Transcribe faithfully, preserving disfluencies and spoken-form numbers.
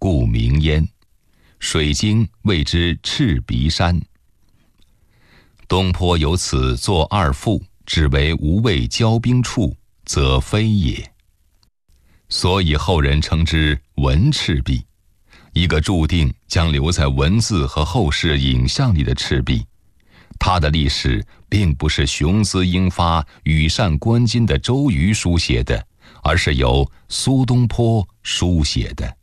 故名焉。水经谓之赤鼻山。东坡由此作二赋，只为无畏交兵处，则非也。所以后人称之文赤壁，一个注定将留在文字和后世影像里的赤壁。它的历史并不是雄姿英发、羽扇纶巾的周瑜书写的，而是由苏东坡书写的。